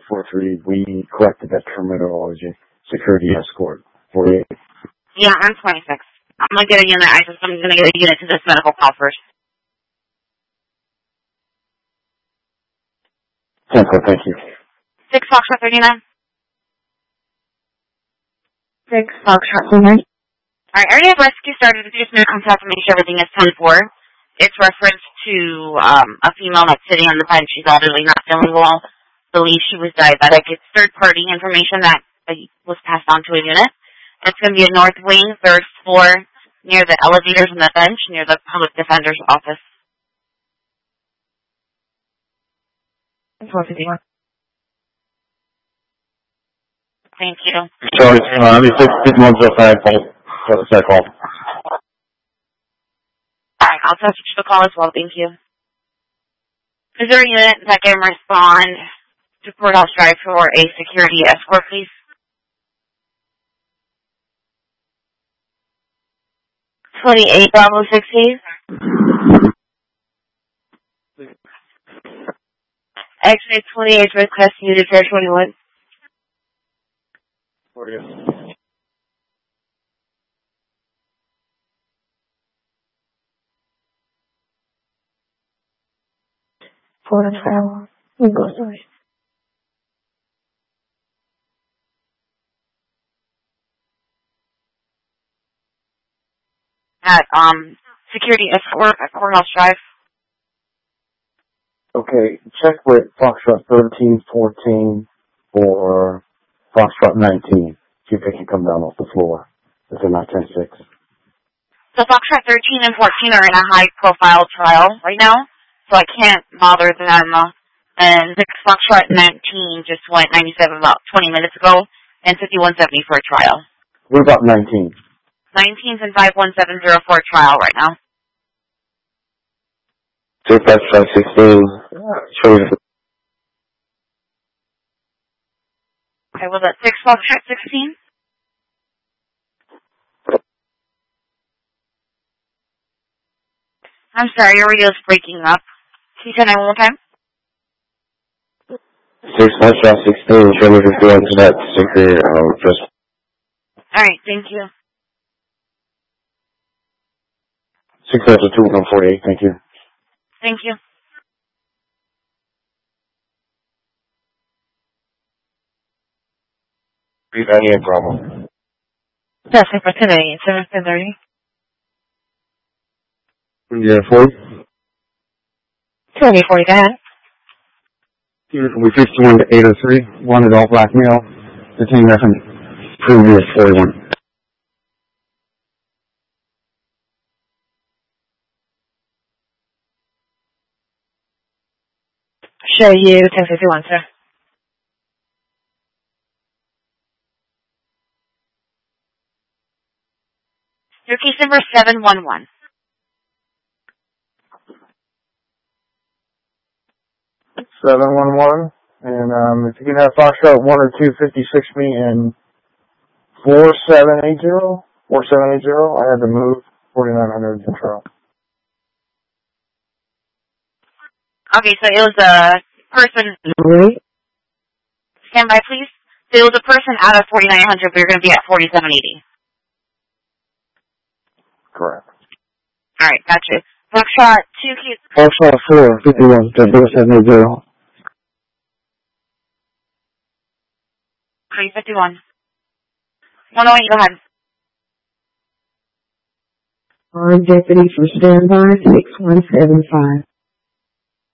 1343, we corrected that terminology. Security escort, 48. Yeah, I'm 26. I'm going to get a unit. I'm going to get a unit to this medical call first. 10-4, thank you. 6 Foxtrot 39. 6 Foxtrot 39. Alright, area of rescue started with just contact to make sure everything is 10-4. It's reference to a female that's sitting on the bench. She's elderly, not feeling well. Believes she was diabetic. It's third-party information that was passed on to a unit. It's going to be a north wing, 3rd floor, near the elevators and the bench, near the public defender's office. 451. Thank you. Sorry, let me take 105 for the second call. Alright, I'll touch the call as well, thank you. Is there a unit that can respond to Courthouse Drive for a security escort, please? $28 Bravo 60. X-ray 28 request needed for 21. 40. Sorry. At security escort at Courthouse Drive. Okay, check with Foxtrot 1314 for Foxtrot 19. See if they can come down off the floor. If they're not 10-6. So Foxtrot 13 and 14 are in a high-profile trial right now, so I can't bother them. And Foxtrot 19 just went 97 about 20 minutes ago, and 5170 for a trial. What about 19? 19's in 51704 trial right now. 2 Foxtrot 16. Okay, was that 6 Foxtrot 16? I'm sorry, your radio's breaking up. Can you say that one more time? 6 Foxtrot 16. Show me if you're going to that secret, just... Alright, thank you. 6 Delta 2 148, thank you. Thank you. Any problem? That's it for today. 7:30. Yeah, 40. 2040, go ahead. Unit will be 51 to 803. Wanted all black male. Detained reference. Previous 41. Show you 1051, sir. Your case number is 711. And if you can have Foxtrot 1 or 2 56 me and 4780, I had to move 4900 control. Okay, so it was a person. Stand by, please. So it was a person out of 4900, but you're going to be at 4780. Correct. All right, gotcha. Foxtrot 2Q. Foxtrot 4 51 to 0780. 351. 108, go ahead. Deputy for standby 6175.